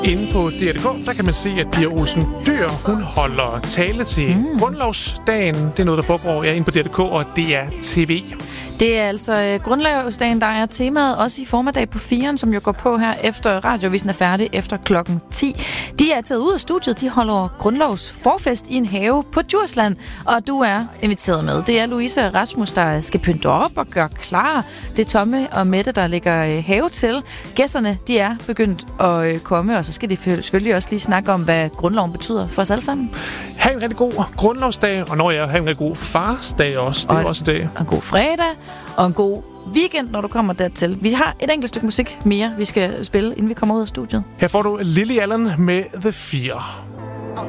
Inde på DR.dk, der kan man se, at Pia Olsen Dyhr, hun holder tale til Grundlovsdagen. Det er noget, der foregår inde på DR.dk og DR TV. Det er altså Grundlovsdagen, der er temaet, også i formiddag på 4'eren, som jo går på her efter radiovisen er færdig efter klokken 10. De er taget ud af studiet, de holder grundlovsforfest i en have på Djursland, og du er inviteret med. Det er Louise og Rasmus, der skal pynte op og gøre klar. Det er Tomme og Mette, der lægger have til. Gæsterne, de er begyndt at komme, og så skal de selvfølgelig også lige snakke om, hvad grundloven betyder for os alle sammen. Ha' en rigtig god grundlovsdag, og når jeg har en rigtig god farsdag også. Det er også i dag. Og en god fredag, og en god weekend, når du kommer dertil. Vi har et enkelt stykke musik mere, vi skal spille, inden vi kommer ud af studiet. Her får du Lily Allen med The Fear.